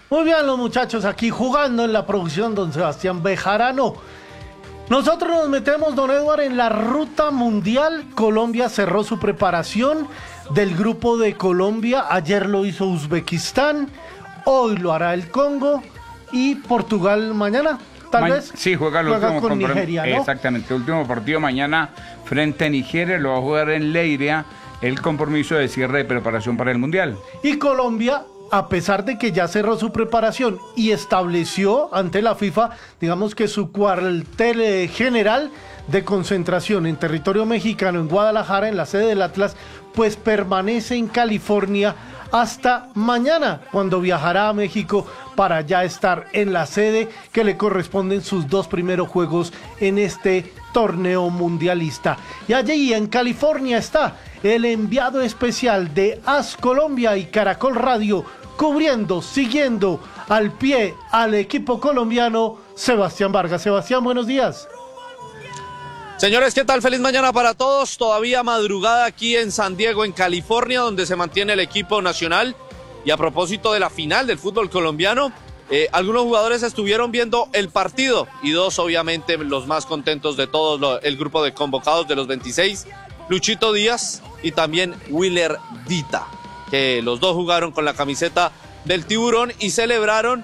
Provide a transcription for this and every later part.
Muy bien, los muchachos aquí jugando en la producción, don Sebastián Bejarano. Nosotros nos metemos, don Edward, en la ruta mundial. Colombia cerró su preparación del grupo de Colombia. Ayer lo hizo Uzbekistán, hoy lo hará el Congo y Portugal mañana. Tal vez sí, juega el último con Nigeria, ¿no? Exactamente, el último partido mañana frente a Nigeria, lo va a jugar en Leiria, el compromiso de cierre de preparación para el Mundial. Y Colombia, a pesar de que ya cerró su preparación y estableció ante la FIFA, digamos que su cuartel general de concentración en territorio mexicano, en Guadalajara, en la sede del Atlas, pues permanece en California hasta mañana, cuando viajará a México para ya estar en la sede que le corresponden sus 2 primeros juegos en este torneo mundialista. Y allí en California está el enviado especial de AS Colombia y Caracol Radio, cubriendo, siguiendo al pie al equipo colombiano, Sebastián Vargas. Sebastián, buenos días. Señores, ¿qué tal? Feliz mañana para todos. Todavía madrugada aquí en San Diego, en California, donde se mantiene el equipo nacional. Y a propósito de la final del fútbol colombiano, algunos jugadores estuvieron viendo el partido y 2, obviamente, los más contentos de todos, el grupo de convocados de los 26, Luchito Díaz y también Willer Dita, que los dos jugaron con la camiseta del Tiburón y celebraron,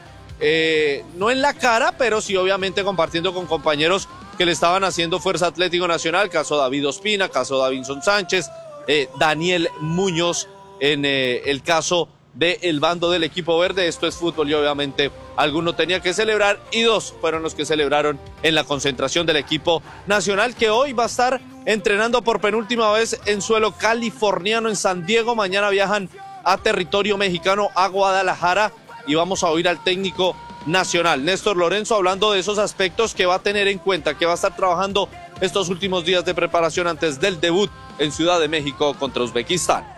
no en la cara, pero sí obviamente compartiendo con compañeros que le estaban haciendo fuerza Atlético Nacional, caso David Ospina, caso Davinson Sánchez, Daniel Muñoz, en el caso del bando del equipo verde. Esto es fútbol y obviamente alguno tenía que celebrar y 2 fueron los que celebraron en la concentración del equipo nacional, que hoy va a estar entrenando por penúltima vez en suelo californiano en San Diego. Mañana viajan a territorio mexicano, a Guadalajara, y vamos a oír al técnico nacional, Néstor Lorenzo, hablando de esos aspectos que va a tener en cuenta, que va a estar trabajando estos últimos días de preparación antes del debut en Ciudad de México contra Uzbekistán.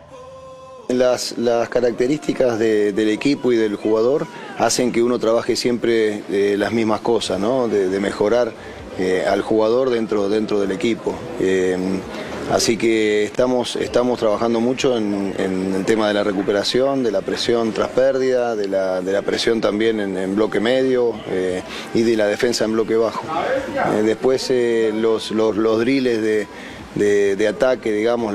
Las características del equipo y del jugador hacen que uno trabaje siempre las mismas cosas, ¿no? De mejorar al jugador dentro del equipo. Así que estamos trabajando mucho en el tema de la recuperación, de la presión tras pérdida, de la presión también en bloque medio y de la defensa en bloque bajo. Después los drills de ataque, digamos,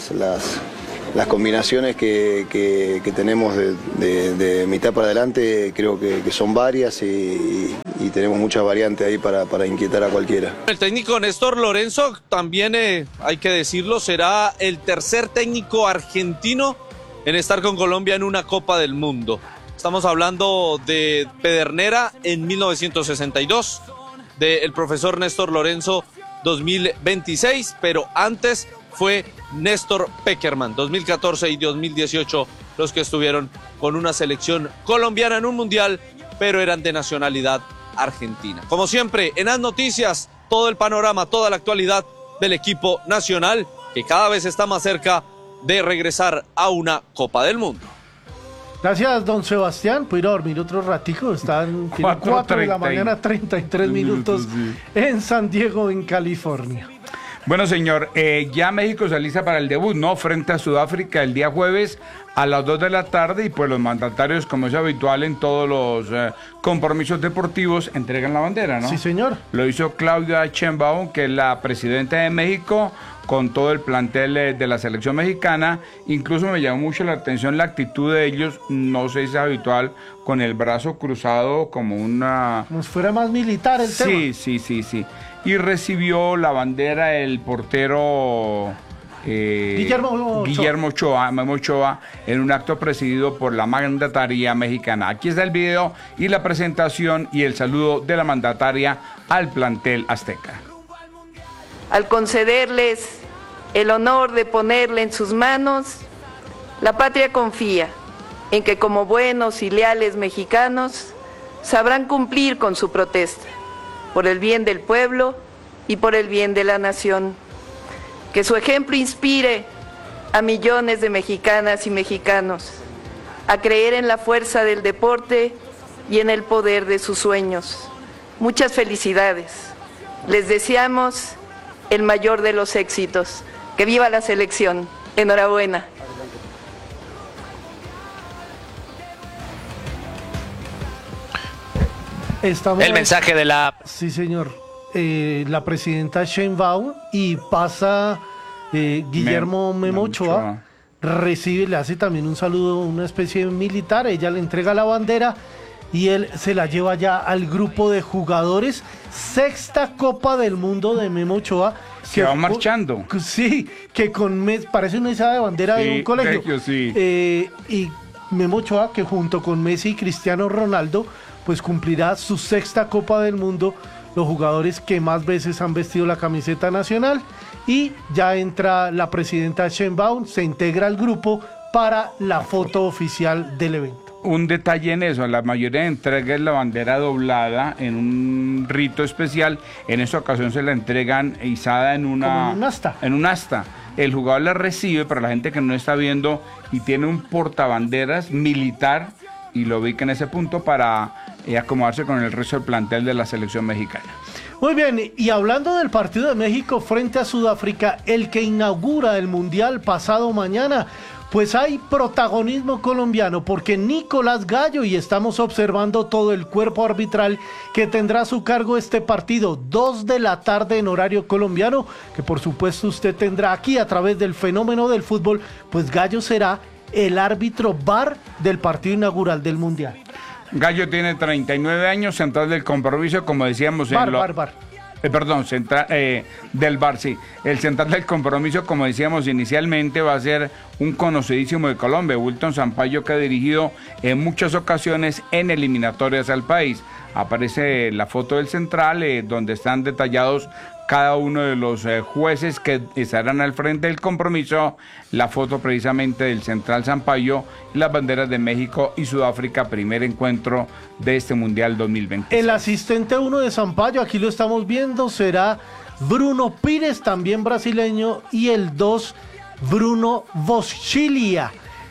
las combinaciones que tenemos de mitad para adelante, creo que son varias y tenemos muchas variantes ahí para inquietar a cualquiera. El técnico Néstor Lorenzo también, hay que decirlo, será el tercer técnico argentino en estar con Colombia en una Copa del Mundo. Estamos hablando de Pedernera en 1962, del profesor Néstor Lorenzo 2026, pero antes fue Néstor Pekerman, 2014 y 2018, los que estuvieron con una selección colombiana en un mundial, pero eran de nacionalidad argentina. Como siempre, en las noticias, todo el panorama, toda la actualidad del equipo nacional, que cada vez está más cerca de regresar a una Copa del Mundo. Gracias, don Sebastián. Puedo ir a dormir otro ratico. Están 4 de la mañana, 33 minutos en San Diego, en California. Bueno, señor, ya México se alista para el debut, ¿no? Frente a Sudáfrica el día jueves a las 2 de la tarde, y pues los mandatarios, como es habitual en todos los compromisos deportivos, entregan la bandera, ¿no? Sí, señor. Lo hizo Claudia Sheinbaum, que es la presidenta de México, con todo el plantel de la selección mexicana. Incluso me llamó mucho la atención la actitud de ellos, no sé si es habitual, con el brazo cruzado como una... Como si fuera más militar el tema. Sí. Y recibió la bandera el portero Guillermo Ochoa en un acto presidido por la mandataria mexicana. Aquí está el video y la presentación y el saludo de la mandataria al plantel azteca. Al concederles el honor de ponerle en sus manos, la patria confía en que como buenos y leales mexicanos sabrán cumplir con su protesta, por el bien del pueblo y por el bien de la nación. Que su ejemplo inspire a millones de mexicanas y mexicanos a creer en la fuerza del deporte y en el poder de sus sueños. Muchas felicidades. Les deseamos el mayor de los éxitos. ¡Que viva la selección! Enhorabuena. El mensaje de la... Sí, señor. La presidenta Sheinbaum y pasa Guillermo Memo Ochoa, recibe, le hace también un saludo, una especie de militar, ella le entrega la bandera y él se la lleva ya al grupo de jugadores. Sexta Copa del Mundo de Memo Ochoa. Se va marchando. Sí, que parece una izada de bandera de un colegio. Sí. Y Memo Ochoa, que junto con Messi y Cristiano Ronaldo, pues cumplirá su sexta Copa del Mundo, los jugadores que más veces han vestido la camiseta nacional, y ya entra la presidenta Sheinbaum, se integra al grupo para la foto oficial del evento. Un detalle en eso, la mayoría de entrega es la bandera doblada en un rito especial. En esta ocasión se la entregan izada en un asta. El jugador la recibe, para la gente que no está viendo, y tiene un portabanderas militar y lo ubica en ese punto para acomodarse con el resto del plantel de la selección mexicana. Muy bien, y hablando del partido de México frente a Sudáfrica, el que inaugura el Mundial pasado mañana, pues hay protagonismo colombiano, porque Nicolás Gallo, y estamos observando todo el cuerpo arbitral que tendrá a su cargo este partido, 2 de la tarde en horario colombiano, que por supuesto usted tendrá aquí a través del Fenómeno del Fútbol, pues Gallo será el árbitro VAR del partido inaugural del Mundial. Gallo tiene 39 años, central del compromiso, como decíamos del VAR, sí. El central del compromiso, como decíamos inicialmente, va a ser un conocidísimo de Colombia, Wilton Sampaio, que ha dirigido en muchas ocasiones en eliminatorias al país. Aparece la foto del central, donde están detallados cada uno de los jueces que estarán al frente del compromiso, la foto precisamente del central Sampaio, las banderas de México y Sudáfrica, primer encuentro de este Mundial 2026. El asistente 1 de Sampaio, aquí lo estamos viendo, será Bruno Pires, también brasileño, y el 2, Bruno Voschilia.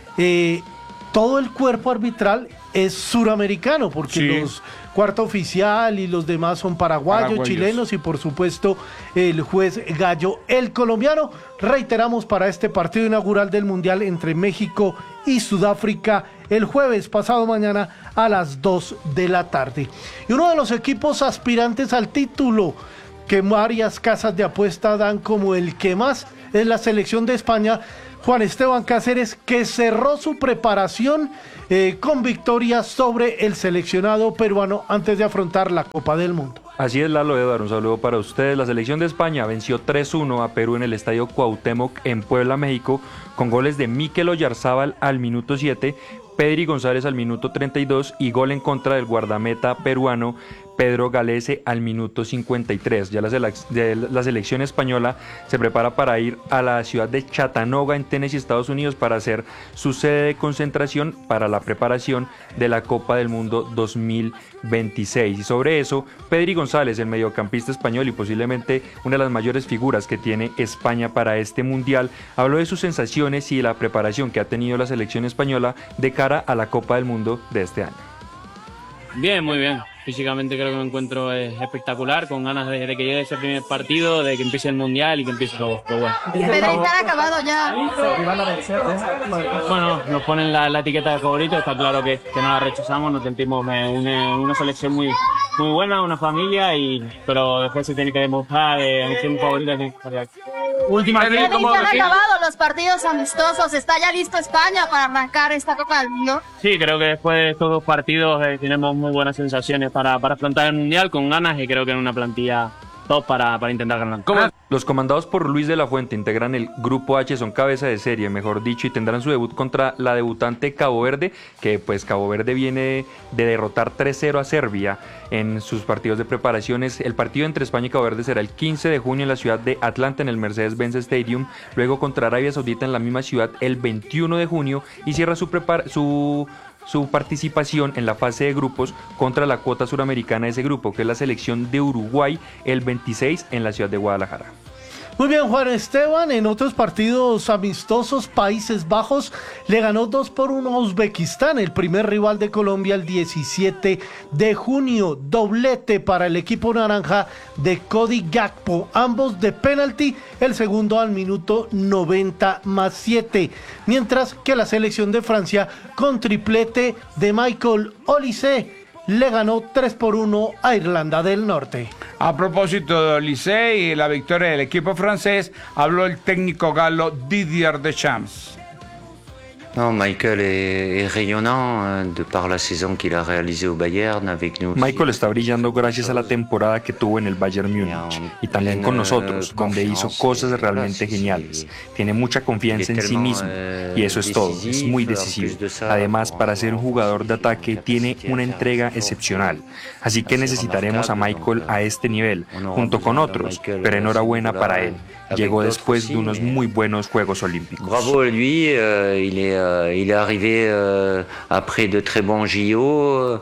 Todo el cuerpo arbitral es suramericano, porque los cuarto oficial y los demás son paraguayos, chilenos, y por supuesto el juez Gallo, el colombiano. Reiteramos, para este partido inaugural del Mundial entre México y Sudáfrica, el jueves pasado mañana a las 2 de la tarde. Y uno de los equipos aspirantes al título, que varias casas de apuesta dan como el que más, es la selección de España. Juan Esteban Cáceres, que cerró su preparación con victoria sobre el seleccionado peruano antes de afrontar la Copa del Mundo. Así es, Lalo, Eduardo, un saludo para ustedes. La selección de España venció 3-1 a Perú en el Estadio Cuauhtémoc en Puebla, México, con goles de Mikel Oyarzábal al minuto 7, Pedri González al minuto 32 y gol en contra del guardameta peruano Pedro Galese al minuto 53. Ya la selección española se prepara para ir a la ciudad de Chattanooga en Tennessee, Estados Unidos, para hacer su sede de concentración para la preparación de la Copa del Mundo 2026. Y sobre eso, Pedri González, el mediocampista español y posiblemente una de las mayores figuras que tiene España para este Mundial, habló de sus sensaciones y de la preparación que ha tenido la selección española de cara a la Copa del Mundo de este año. Bien, muy bien. Físicamente creo que me encuentro espectacular, con ganas de que llegue ese primer partido, de que empiece el Mundial y que empiece todo bueno. Pero están acabados ya. Bueno, nos ponen la etiqueta de favorito, está claro que no la rechazamos, nos sentimos una selección muy buena, una familia, pero después se tiene que demostrar, ser un favorito. Última vez, ¿cómo han acabado los partidos amistosos? ¿Está ya listo España para arrancar esta Copa del Mundo? Sí, creo que después de estos 2 partidos tenemos muy buenas sensaciones para afrontar el Mundial con ganas, y creo que en una plantilla top para intentar ganar. Los comandados por Luis de la Fuente integran el Grupo H, son cabeza de serie, mejor dicho, y tendrán su debut contra la debutante Cabo Verde, que pues Cabo Verde viene de derrotar 3-0 a Serbia en sus partidos de preparaciones. El partido entre España y Cabo Verde será el 15 de junio en la ciudad de Atlanta, en el Mercedes-Benz Stadium, luego contra Arabia Saudita en la misma ciudad el 21 de junio, y cierra su participación en la fase de grupos contra la cuota suramericana de ese grupo, que es la selección de Uruguay, el 26 en la ciudad de Guadalajara. Muy bien, Juan Esteban. En otros partidos amistosos, Países Bajos le ganó 2-1 a Uzbekistán, el primer rival de Colombia, el 17 de junio. Doblete para el equipo naranja de Cody Gakpo, ambos de penalti, el segundo al minuto 90+7. Mientras que la selección de Francia, con triplete de Michael Olise le ganó 3-1 a Irlanda del Norte. A propósito de Olysée y la victoria del equipo francés, habló el técnico galo Didier Deschamps. Non, Michael est rayonnant de par la saison qu'il a réalisée au Bayern avec nous. Michael está brillando gracias a la temporada que tuvo en el Bayern Múnich y también con nosotros, donde hizo cosas realmente geniales. Tiene mucha confianza en sí mismo y eso es todo, es muy decisivo. Además, para ser un jugador de ataque tiene una entrega excepcional. Así que necesitaremos a Michael a este nivel, junto con otros, pero enhorabuena para él. Llegó después de unos muy buenos Juegos Olímpicos. Bravo a lui, il est arrivé après de très bons JO.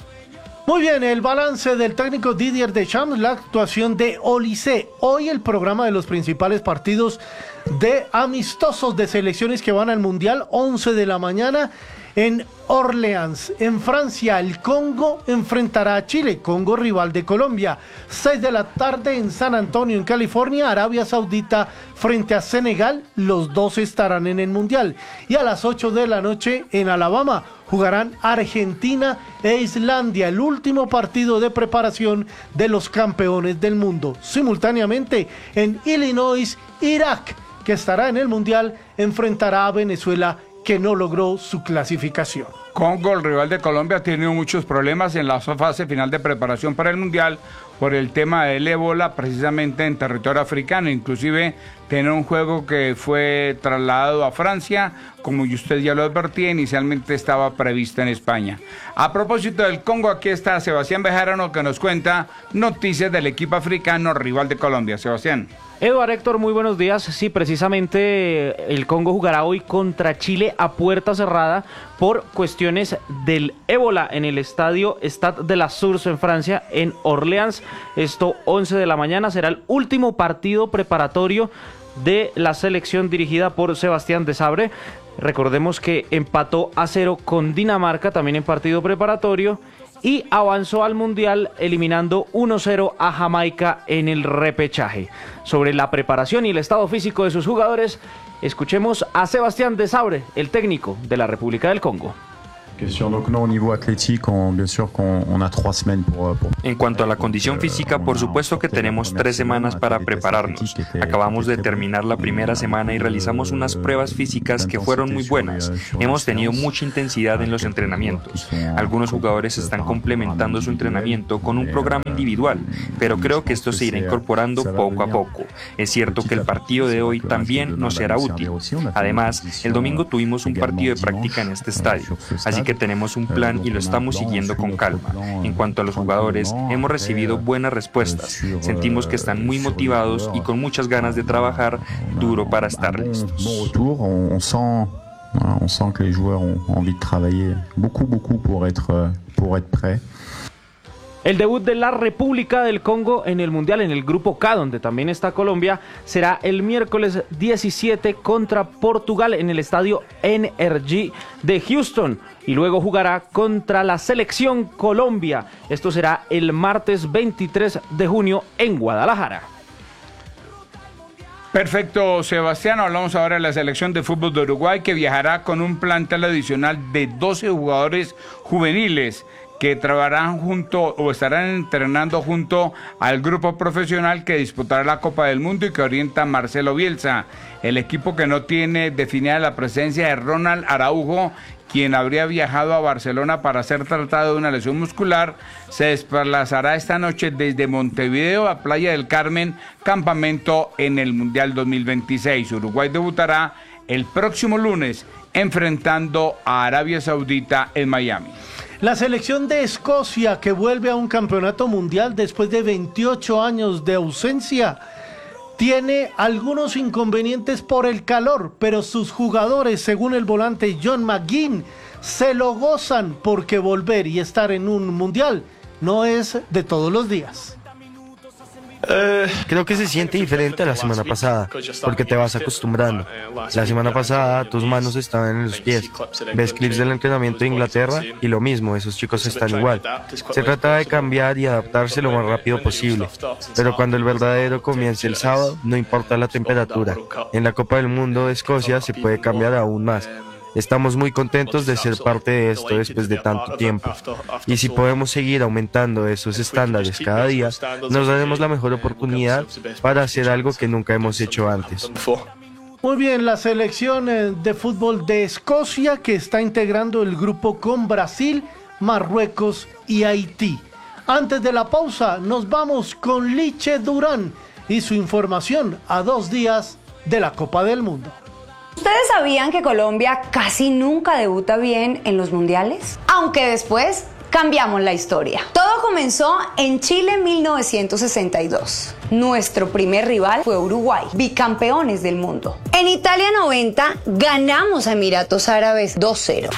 Muy bien, el balance del técnico Didier Deschamps, la actuación de Olysée. Hoy el programa de los principales partidos de amistosos de selecciones que van al Mundial, 11 de la mañana. En Orleans, en Francia, el Congo enfrentará a Chile, Congo rival de Colombia. 6 de la tarde en San Antonio, en California, Arabia Saudita frente a Senegal, los dos estarán en el Mundial. Y a las 8 de la noche en Alabama jugarán Argentina e Islandia, el último partido de preparación de los campeones del mundo. Simultáneamente en Illinois, Irak, que estará en el Mundial, enfrentará a Venezuela, que no logró su clasificación. Congo, el rival de Colombia, ha tenido muchos problemas en la fase final de preparación para el Mundial por el tema del ébola, precisamente en territorio africano. Inclusive tiene un juego que fue trasladado a Francia, como usted ya lo advertía, inicialmente estaba previsto en España. A propósito del Congo, aquí está Sebastián Bejarano, que nos cuenta noticias del equipo africano rival de Colombia. Sebastián. Eduardo, Héctor, muy buenos días. Sí, precisamente el Congo jugará hoy contra Chile a puerta cerrada por cuestiones del ébola en el estadio Stade de la Source en Francia, en Orleans. Esto 11 de la mañana será el último partido preparatorio de la selección dirigida por Sebastián Desabre. Recordemos que empató a 0 con Dinamarca, también en partido preparatorio, y avanzó al Mundial eliminando 1-0 a Jamaica en el repechaje. Sobre la preparación y el estado físico de sus jugadores, escuchemos a Sebastián Desabre, el técnico de la República del Congo. En cuanto a la condición física, por supuesto que tenemos 3 semanas para prepararnos. Acabamos de terminar la primera semana y realizamos unas pruebas físicas que fueron muy buenas. Hemos tenido mucha intensidad en los entrenamientos. Algunos jugadores están complementando su entrenamiento con un programa individual, pero creo que esto se irá incorporando poco a poco. Es cierto que el partido de hoy también nos será útil. Además, el domingo tuvimos un partido de práctica en este estadio, así que tenemos un plan y lo estamos siguiendo con calma. En cuanto a los jugadores, hemos recibido buenas respuestas. Sentimos que están muy motivados y con muchas ganas de trabajar duro para estar listos. On sent que les joueurs ont envie de travailler beaucoup pour être prêts. El debut de la República del Congo en el Mundial, en el Grupo K, donde también está Colombia, será el miércoles 17 contra Portugal en el estadio NRG de Houston. Y luego jugará contra la Selección Colombia. Esto será el martes 23 de junio en Guadalajara. Perfecto, Sebastián. Hablamos ahora de la selección de fútbol de Uruguay, que viajará con un plantel adicional de 12 jugadores juveniles que trabajarán junto o estarán entrenando junto al grupo profesional que disputará la Copa del Mundo y que orienta Marcelo Bielsa. El equipo, que no tiene definida la presencia de Ronald Araujo, quien habría viajado a Barcelona para ser tratado de una lesión muscular, se desplazará esta noche desde Montevideo a Playa del Carmen, campamento en el Mundial 2026. Uruguay debutará el próximo lunes enfrentando a Arabia Saudita en Miami. La selección de Escocia, que vuelve a un campeonato mundial después de 28 años de ausencia, tiene algunos inconvenientes por el calor, pero sus jugadores, según el volante John McGinn, se lo gozan porque volver y estar en un mundial no es de todos los días. Creo que se siente diferente a la semana pasada, porque te vas acostumbrando. La semana pasada tus manos estaban en los pies. Ves clips del entrenamiento de Inglaterra y lo mismo, esos chicos están igual. Se trata de cambiar y adaptarse lo más rápido posible. Pero cuando el verdadero comience el sábado, no importa la temperatura. En la Copa del Mundo de Escocia se puede cambiar aún más. Estamos muy contentos de ser parte de esto después de tanto tiempo. Y si podemos seguir aumentando esos estándares cada día, nos daremos la mejor oportunidad para hacer algo que nunca hemos hecho antes. Muy bien, la selección de fútbol de Escocia, que está integrando el grupo con Brasil, Marruecos y Haití. Antes de la pausa, nos vamos con Liche Durán y su información a 2 días de la Copa del Mundo. ¿Ustedes sabían que Colombia casi nunca debuta bien en los mundiales? Aunque después cambiamos la historia. Todo comenzó en Chile 1962. Nuestro primer rival fue Uruguay, bicampeones del mundo. En Italia 90 ganamos a Emiratos Árabes 2-0.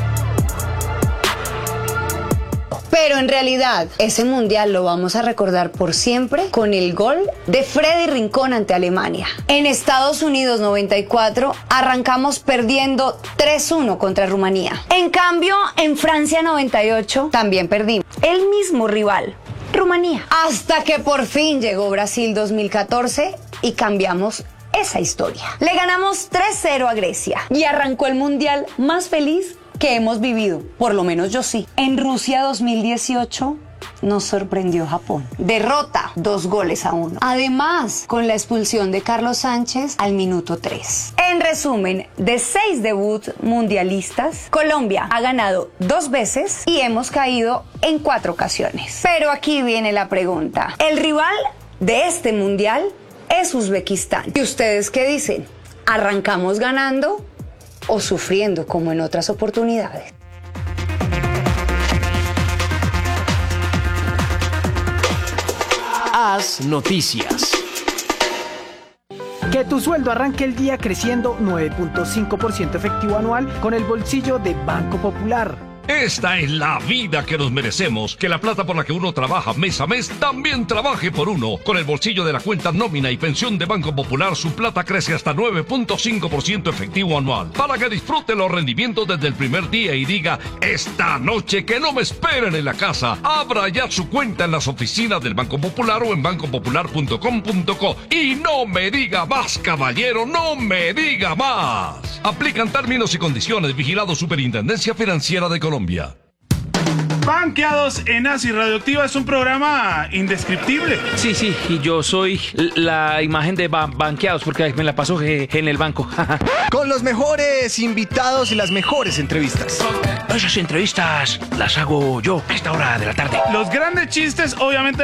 Pero en realidad, ese mundial lo vamos a recordar por siempre con el gol de Freddy Rincón ante Alemania. En Estados Unidos 94 arrancamos perdiendo 3-1 contra Rumanía. En cambio, en Francia 98 también perdimos. El mismo rival, Rumanía. Hasta que por fin llegó Brasil 2014 y cambiamos esa historia. Le ganamos 3-0 a Grecia y arrancó el mundial más feliz que hemos vivido, por lo menos yo sí. En Rusia 2018 nos sorprendió Japón. Derrota 2-1. Además, con la expulsión de Carlos Sánchez al minuto 3. En resumen, de 6 debuts mundialistas, Colombia ha ganado 2 veces y hemos caído en 4 ocasiones. Pero aquí viene la pregunta. El rival de este mundial es Uzbekistán. ¿Y ustedes qué dicen? ¿Arrancamos ganando o sufriendo como en otras oportunidades? Haz noticias. Que tu sueldo arranque el día creciendo 9.5% efectivo anual con el bolsillo de Banco Popular. Esta es la vida que nos merecemos. Que la plata por la que uno trabaja mes a mes también trabaje por uno. Con el bolsillo de la cuenta nómina y pensión de Banco Popular, su plata crece hasta 9.5% efectivo anual. Para que disfrute los rendimientos desde el primer día y diga: esta noche que no me esperen en la casa. Abra ya su cuenta en las oficinas del Banco Popular o en bancopopular.com.co. Y no me diga más, caballero, no me diga más. Aplican términos y condiciones. Vigilado Superintendencia Financiera de Colombia. Banqueados en Ácido Radioactiva es un programa indescriptible. Sí, y yo soy la imagen de Banqueados porque me la paso en el banco. Con los mejores invitados y las mejores entrevistas. Esas entrevistas las hago yo a esta hora de la tarde. Los grandes chistes, obviamente.